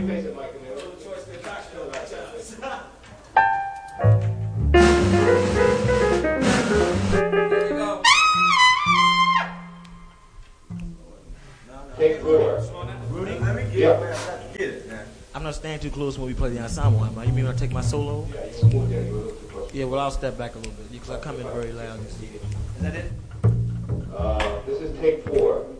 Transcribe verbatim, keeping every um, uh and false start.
face it, Mike. There we go. Take four. Rudy, let me get Yep. it. Get it, man. I'm not staying too close when we play the ensemble. Am I? You mean when I take my solo? Yeah, you can move there. You're a little too close. Yeah, well, I'll step back a little bit because I come in very loud. You see. Is that it? Uh, this is take four.